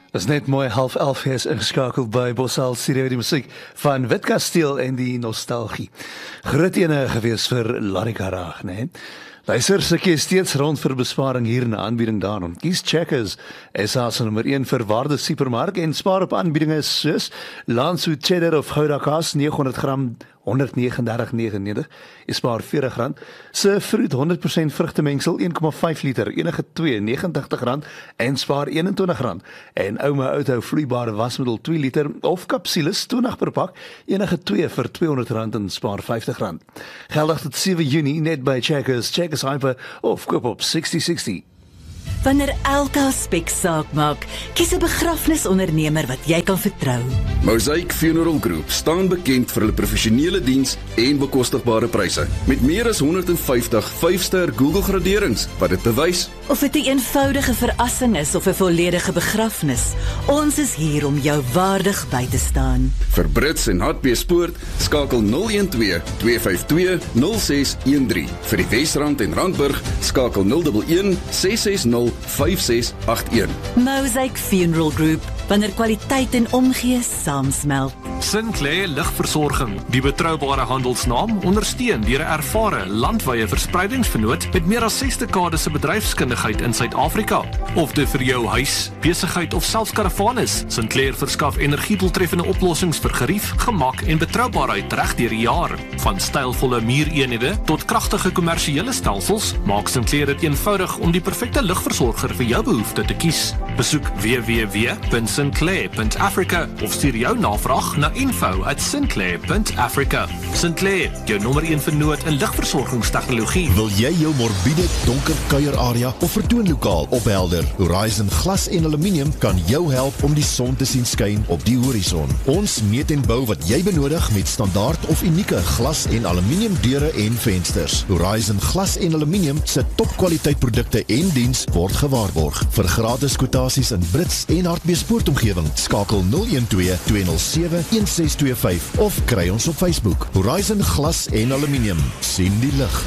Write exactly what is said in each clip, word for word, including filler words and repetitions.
Is net mooi half elf is ingeskakeld by Bosal Studio die musiek van Wit Kasteel en die nostalgie. Groot ene gewees vir Larry Karag, né? Luister, sy kies steeds rond vir besparing hier in 'n aanbieding daarom. Kies Checkers, S A se nommer een verwaarde supermark en spaar op aanbiedinge soos Lancewood cheddar of Gouda kaas negenhonderd gram honderd negenendertig komma negenennegentig, jy spaar veertig rand. Se fruit honderd persent vrugtemengsel een komma vyf liter, enige twee negentig rand en spaar eenentwintig rand. En ouma Outhou vloeibare wasmiddel twee liter of kapsules twintig per pak, enige twee vir tweehonderd rand en spaar vyftig rand. Geldig tot sewe Junie net by Checkers, Checkers Hyper of koop op sixty sixty. Wanneer elke aspek saak maak, kies 'n begrafnisondernemer wat jy kan vertrou. Mosaic Funeral Group staan bekend vir hulle professionele diens en bekostigbare pryse. Met meer as honderd vyftig vyf-ster Google graderings wat dit bewys. Of dit 'n eenvoudige verrassing is of 'n volledige begrafnis, ons is hier om jou waardig by te staan. Vir Brits en Hartbeespoort skakel nul een twee twee vyf twee nul ses een drie. Vir die Wesrand en Randburg skakel nul een een ses ses nul vyf ses agt een. Mosaic Funeral Group, wanneer kwaliteit en omgee saamsmelt. Sinclair Ligversorging, die betroubare handelsnaam, ondersteun deur 'n ervare landwye verspreidingsvernoot met meer as ses dekades se bedryfskundigheid in Suid-Afrika. Of dit vir jou huis, besigheid of selfs karavaan is, Sinclair verskaf energiedoeltreffende oplossings vir gerief, gemak en betroubaarheid reg deur die jaar. Van stylvolle muureenhede tot kragtige kommersiële stelsels, maak Sinclair dit eenvoudig om die perfekte ligversorger vir jou behoefte te kies. Besoek w w w punt sinclair punt africa of stuur jou navraag na info at sinclair punt africa. Sinclair, jou nommer een vernoot in ligversorgingstegnologie. Wil jy jou morbiede, donker kuierarea of vertoonlokaal ophelder? Horizon Glas en Aluminium kan jou help om die son te sien skyn op die horison. Ons meet en bou wat jy benodig met standaard of unieke glas en aluminium deure en vensters. Horizon Glas en Aluminium se topkwaliteit produkte en diens word gewaarborg. Vir gratis kwotasies in Brits en Hartbeespoort omgewing, skakel nul een twee twee nul sewe een ses twee vyf of kry ons op Facebook. Horizon Glas en Aluminium, sien die lig.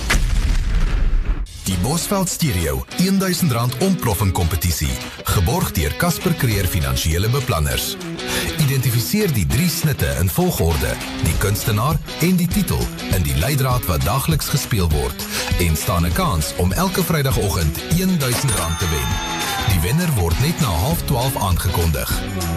Die Bosveld Stereo duisend rand ontploffing kompetisie, geborg deur Casper Creer Finansiële Beplanners. Identifiseer die drie snitte in volgorde, die kunstenaar en die titel in die leidraad wat dageliks gespeel word en staan 'n kans om elke Vrydagoggend duisend rand te wen. Die wenner word net na half twaalf aangekondig.